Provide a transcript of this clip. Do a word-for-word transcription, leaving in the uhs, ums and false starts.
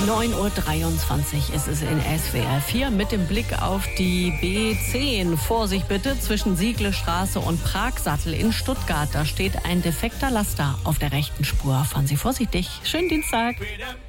neun Uhr dreiundzwanzig ist es in S W R vier mit dem Blick auf die B zehn. Vorsicht bitte zwischen Sieglestraße und Pragsattel in Stuttgart. Da steht ein defekter Laster auf der rechten Spur. Fahren Sie vorsichtig. Schönen Dienstag.